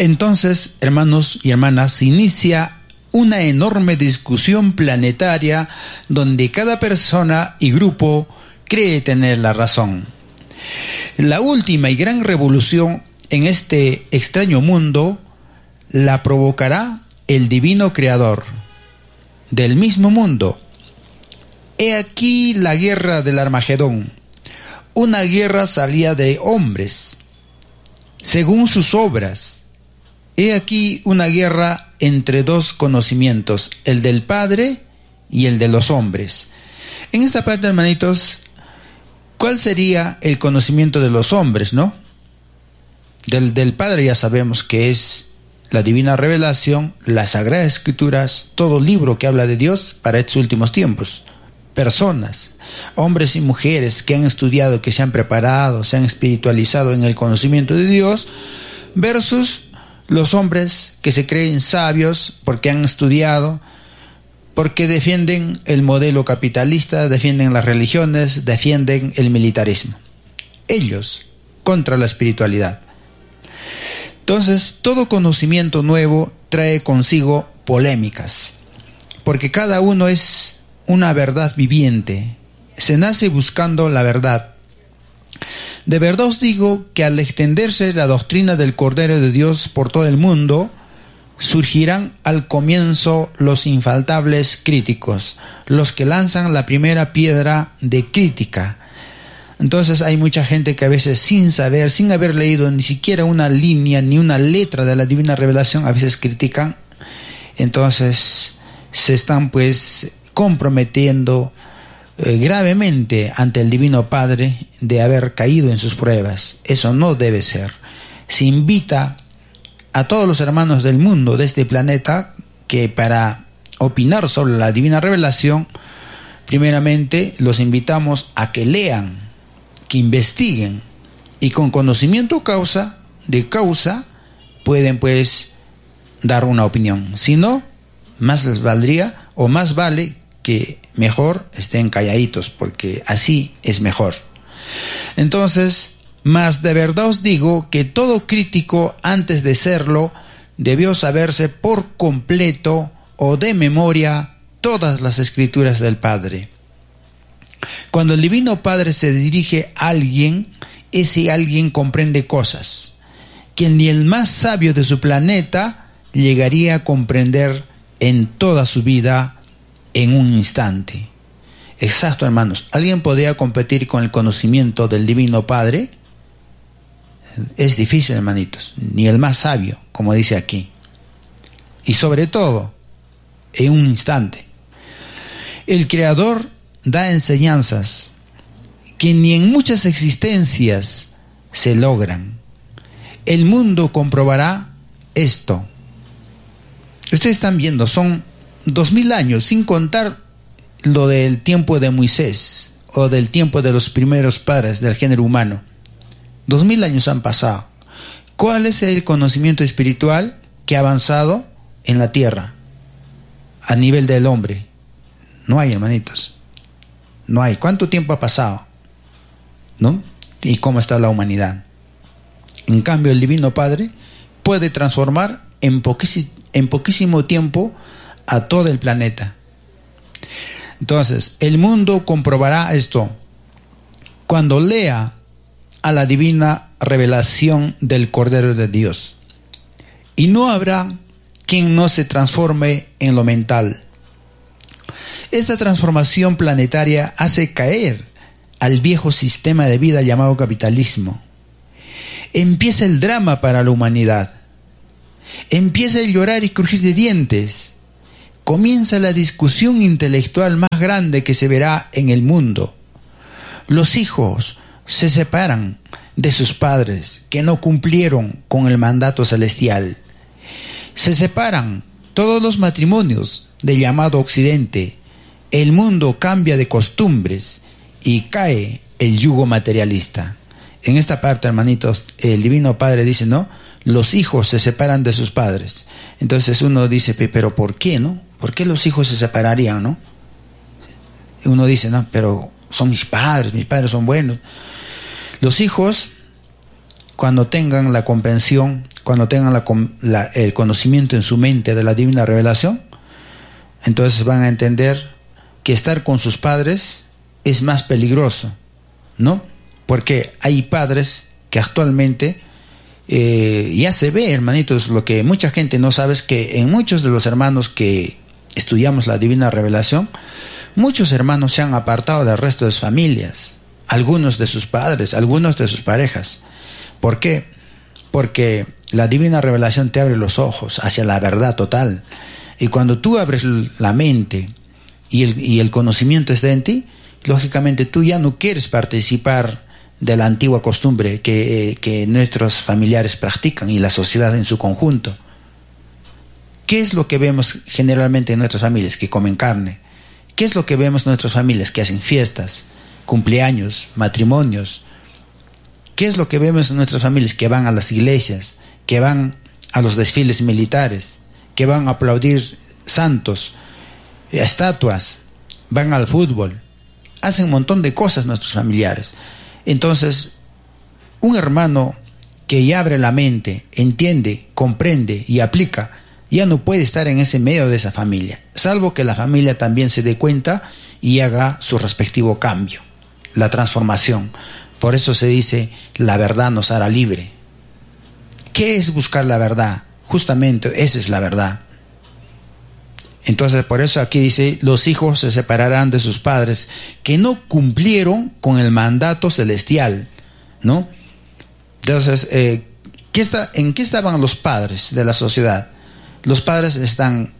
Entonces, hermanos y hermanas, se inicia una enorme discusión planetaria donde cada persona y grupo cree tener la razón. La última y gran revolución en este extraño mundo la provocará el divino creador del mismo mundo. He aquí la guerra del Armagedón, una guerra salida de hombres, según sus obras. He aquí una guerra entre dos conocimientos, el del Padre y el de los hombres. En esta parte, hermanitos, ¿cuál sería el conocimiento de los hombres, no? Del Padre ya sabemos que es la divina revelación, las sagradas escrituras, todo libro que habla de Dios para estos últimos tiempos. Personas, hombres y mujeres que han estudiado, que se han preparado, se han espiritualizado en el conocimiento de Dios, versus los hombres que se creen sabios porque han estudiado, porque defienden el modelo capitalista, defienden las religiones, defienden el militarismo. Ellos contra la espiritualidad. Entonces, todo conocimiento nuevo trae consigo polémicas, porque cada uno es una verdad viviente. Se nace buscando la verdad. De verdad os digo que al extenderse la doctrina del Cordero de Dios por todo el mundo, surgirán al comienzo los infaltables críticos, los que lanzan la primera piedra de crítica. Entonces hay mucha gente que a veces sin saber, sin haber leído ni siquiera una línea ni una letra de la divina revelación, a veces critican. Entonces se están pues comprometiendo gravemente ante el Divino Padre de haber caído en sus pruebas. Eso no debe ser. Se invita a todos los hermanos del mundo, de este planeta, que para opinar sobre la divina revelación, primeramente los invitamos a que lean, que investiguen, y con conocimiento de causa pueden pues dar una opinión. Si no, más les valdría o más vale que mejor estén calladitos, porque así es mejor. Entonces, mas de verdad os digo que todo crítico, antes de serlo, debió saberse por completo o de memoria todas las escrituras del Padre. Cuando el Divino Padre se dirige a alguien, ese alguien comprende cosas que ni el más sabio de su planeta llegaría a comprender en toda su vida en un instante. Exacto, hermanos. ¿Alguien podría competir con el conocimiento del Divino Padre? Es difícil, hermanitos. Ni el más sabio, como dice aquí. Y sobre todo, en un instante. El Creador da enseñanzas que ni en muchas existencias se logran. El mundo comprobará esto. Ustedes están viendo, son 2000 años, sin contar lo del tiempo de Moisés o del tiempo de los primeros padres del género humano. 2000 años han pasado. ¿Cuál es el conocimiento espiritual que ha avanzado en la tierra a nivel del hombre? No hay, hermanitos. No hay. ¿Cuánto tiempo ha pasado? ¿No? ¿Y cómo está la humanidad? En cambio, el Divino Padre puede transformar en poquísimo tiempo a todo el planeta. Entonces, el mundo comprobará esto cuando lea a la divina revelación del Cordero de Dios. Y no habrá quien no se transforme en lo mental. Esta transformación planetaria hace caer al viejo sistema de vida llamado capitalismo. Empieza el drama para la humanidad. Empieza el llorar y crujir de dientes. Comienza la discusión intelectual más grande que se verá en el mundo. Los hijos se separan de sus padres que no cumplieron con el mandato celestial. Se separan todos los matrimonios del llamado Occidente. El mundo cambia de costumbres y cae el yugo materialista. En esta parte, hermanitos, el Divino Padre dice, ¿no? Los hijos se separan de sus padres. Entonces uno dice, pero ¿por qué, no? ¿Por qué los hijos se separarían, no? Uno dice, no, pero son mis padres son buenos. Los hijos, cuando tengan la comprensión, cuando tengan el conocimiento en su mente de la divina revelación, entonces van a entender que estar con sus padres es más peligroso, ¿no? Porque hay padres que actualmente ya se ve, hermanitos, lo que mucha gente no sabe es que en muchos de los hermanos que estudiamos la divina revelación, muchos hermanos se han apartado del resto de sus familias, algunos de sus padres, algunos de sus parejas. ¿Por qué? Porque la divina revelación te abre los ojos hacia la verdad total. Y cuando tú abres la mente y el conocimiento está en ti, lógicamente tú ya no quieres participar de la antigua costumbre que nuestros familiares practican y la sociedad en su conjunto. ¿Qué es lo que vemos generalmente en nuestras familias? Que comen carne. ¿Qué es lo que vemos en nuestras familias? Que hacen fiestas, cumpleaños, matrimonios. ¿Qué es lo que vemos en nuestras familias? Que van a las iglesias, que van a los desfiles militares, que van a aplaudir santos, estatuas, van al fútbol, hacen un montón de cosas nuestros familiares. Entonces, un hermano que ya abre la mente, entiende, comprende y aplica, ya no puede estar en ese medio de esa familia, salvo que la familia también se dé cuenta y haga su respectivo cambio, la transformación. Por eso se dice, la verdad nos hará libre. ¿Qué es buscar la verdad? Justamente esa es la verdad. Entonces, por eso aquí dice, los hijos se separarán de sus padres que no cumplieron con el mandato celestial, ¿no? Entonces, ¿en qué estaban los padres de la sociedad? Los padres están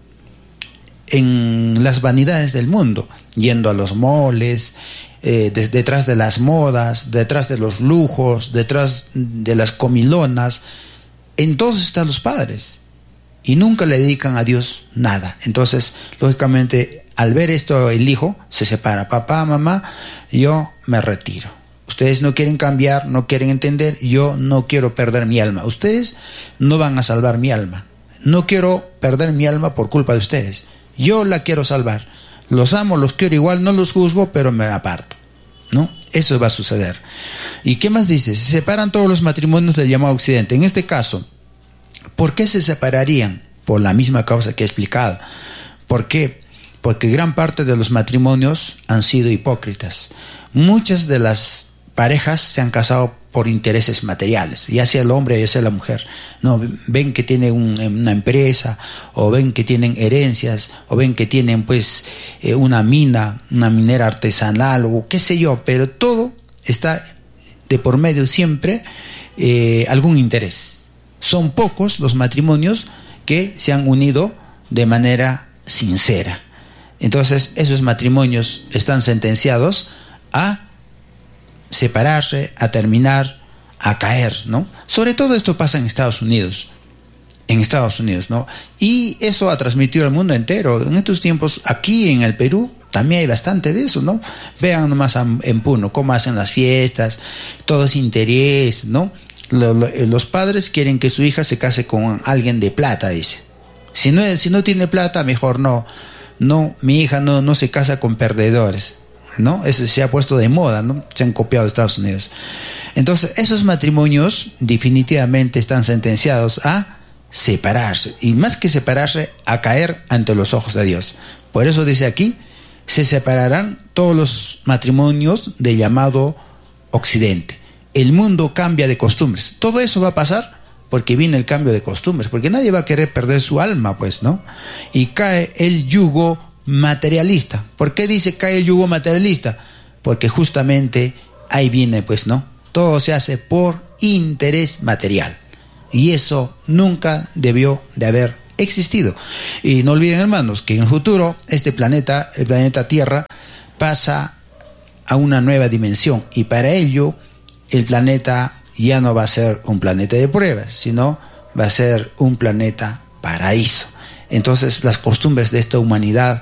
en las vanidades del mundo, yendo a los moles, detrás de las modas, detrás de los lujos, detrás de las comilonas. Entonces están los padres y nunca le dedican a Dios nada. Entonces, lógicamente, al ver esto, el hijo se separa. Papá, mamá, yo me retiro. Ustedes no quieren cambiar, no quieren entender, yo no quiero perder mi alma. Ustedes no van a salvar mi alma. No quiero perder mi alma por culpa de ustedes. Yo la quiero salvar. Los amo, los quiero igual, no los juzgo, pero me aparto, ¿no? Eso va a suceder. ¿Y qué más dice? Se separan todos los matrimonios del llamado Occidente. En este caso, ¿por qué se separarían? Por la misma causa que he explicado. ¿Por qué? Porque gran parte de los matrimonios han sido hipócritas. Muchas de las parejas se han casado por intereses materiales, ya sea el hombre, ya sea la mujer. No, ven que tienen una empresa, o ven que tienen herencias, o ven que tienen pues una minera artesanal, o qué sé yo, pero todo está de por medio siempre algún interés. Son pocos los matrimonios que se han unido de manera sincera. Entonces, esos matrimonios están sentenciados a separarse, a terminar, a caer, ¿no? Sobre todo esto pasa en Estados Unidos, ¿no? Y eso ha transmitido al mundo entero. En estos tiempos, aquí en el Perú, también hay bastante de eso, ¿no? Vean nomás en Puno cómo hacen las fiestas, todo es interés, ¿no? Los padres quieren que su hija se case con alguien de plata, dice. Si no tiene plata, mejor no. No, mi hija no se casa con perdedores, ¿no? Eso se ha puesto de moda, ¿no? Se han copiado de Estados Unidos. Entonces, esos matrimonios definitivamente están sentenciados a separarse, y más que separarse, a caer ante los ojos de Dios. Por eso dice aquí, se separarán todos los matrimonios del llamado Occidente. El mundo cambia de costumbres. Todo eso va a pasar porque viene el cambio de costumbres, porque nadie va a querer perder su alma, pues, ¿no? Y cae el yugo materialista. ¿Por qué dice cae el yugo materialista? Porque justamente ahí viene, pues, ¿no? Todo se hace por interés material. Y eso nunca debió de haber existido. Y no olviden, hermanos, que en el futuro este planeta, el planeta Tierra, pasa a una nueva dimensión. Y para ello, el planeta ya no va a ser un planeta de pruebas, sino va a ser un planeta paraíso. Entonces, las costumbres de esta humanidad